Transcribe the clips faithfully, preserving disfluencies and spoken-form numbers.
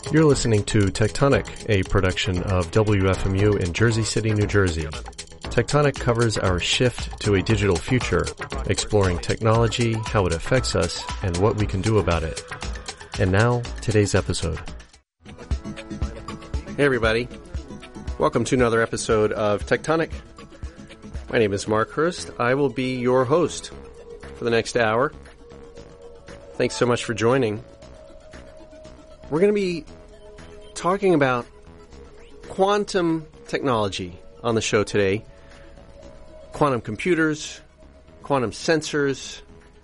You're listening to Tectonic, a production of W F M U in Jersey City, New Jersey. Tectonic covers our shift to a digital future, exploring technology, how it affects us, and what we can do about it. And now, today's episode. Hey everybody, welcome to another episode of Tectonic. My name is Mark Hurst. I will be your host for the next hour. Thanks so much for joining. We're going to be talking about quantum technology on the show today. Quantum computers, quantum sensors,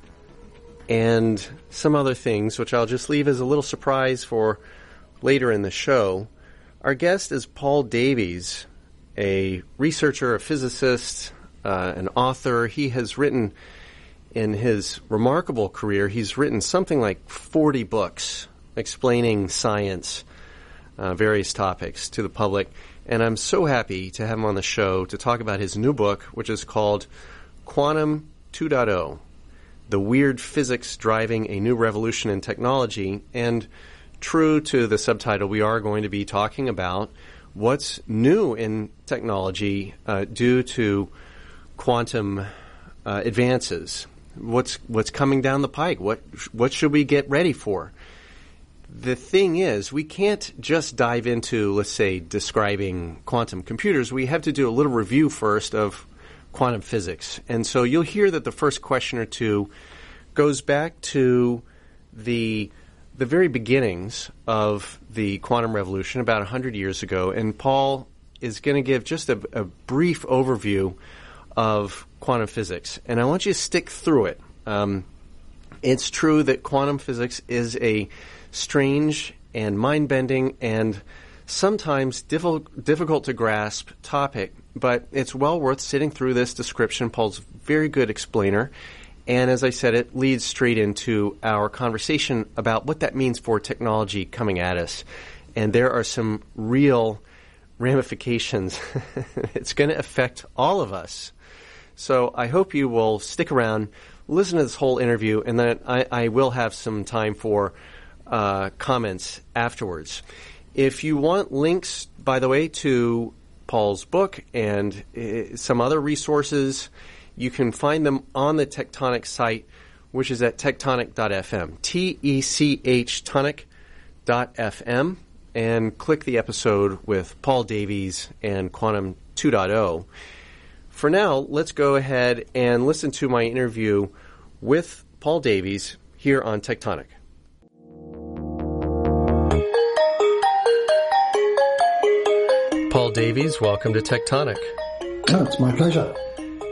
and some other things, which I'll just leave as a little surprise for later in the show. Our guest is Paul Davies, a researcher, a physicist, uh, an author. He has written, in his remarkable career, he's written something like forty books explaining science, uh, various topics to the public. And I'm so happy to have him on the show to talk about his new book, which is called Quantum two point oh, The Weird Physics Driving a New Revolution in Technology. And true to the subtitle, we are going to be talking about what's new in technology uh, due to quantum uh, advances. What's what's coming down the pike? What what should we get ready for? The thing is, we can't just dive into, let's say, describing quantum computers. We have to do a little review first of quantum physics. And so you'll hear that the first question or two goes back to the the very beginnings of the quantum revolution about one hundred years ago. And Paul is going to give just a, a brief overview of quantum physics. And I want you to stick through it. Um, it's true that quantum physics is a strange and mind-bending and sometimes diffi- difficult to grasp topic, but it's well worth sitting through this description. Paul's a very good explainer. And as I said, it leads straight into our conversation about what that means for technology coming at us. And there are some real ramifications. It's going to affect all of us. So I hope you will stick around, listen to this whole interview, and then I, I will have some time for uh, comments afterwards. If you want links, by the way, to Paul's book and uh, some other resources, you can find them on the Tectonic site, which is at tectonic dot f m, T E C H tonic dot f m, and click the episode with Paul Davies and Quantum two point oh. For now, let's go ahead and listen to my interview with Paul Davies here on Tectonic. Paul Davies, welcome to Tectonic. Oh, it's my pleasure.